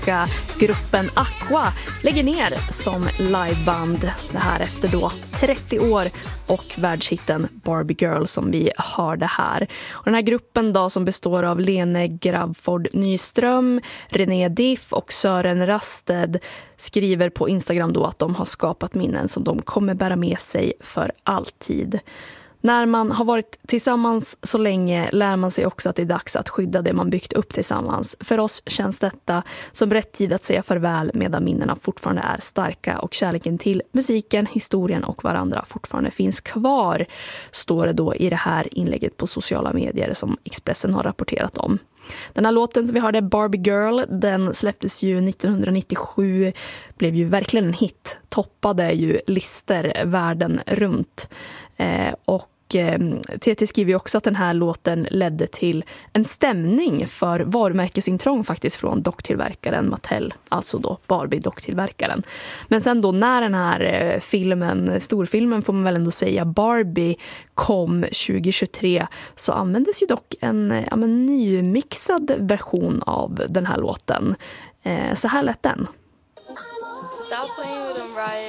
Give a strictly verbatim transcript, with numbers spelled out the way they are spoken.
svenska gruppen Aqua lägger ner som liveband. Det här efter då trettio år och världshitten Barbie Girl som vi hörde här. Och den här gruppen då som består av Lene Gravford Nyström, René Diff och Sören Rasted skriver på Instagram då att de har skapat minnen som de kommer bära med sig för alltid. När man har varit tillsammans så länge lär man sig också att det är dags att skydda det man byggt upp tillsammans. För oss känns detta som rätt tid att säga farväl medan minnena fortfarande är starka och kärleken till musiken, historien och varandra fortfarande finns kvar, står det då i det här inlägget på sociala medier som Expressen har rapporterat om. Den här låten som vi hörde, Barbie Girl, den släpptes ju nittonhundranittiosju, blev ju verkligen en hit, toppade ju lister världen runt. Eh, och eh, T T skriver ju också att den här låten ledde till en stämning för varumärkesintrång faktiskt från docktillverkaren Mattel, alltså då Barbie-docktillverkaren. Men sen då när den här eh, filmen, storfilmen får man väl ändå säga, Barbie kom tjugohundratjugotre, så användes ju dock en ja, men, nymixad version av den här låten. Eh, så här lät den. Stop playing with them, Riot.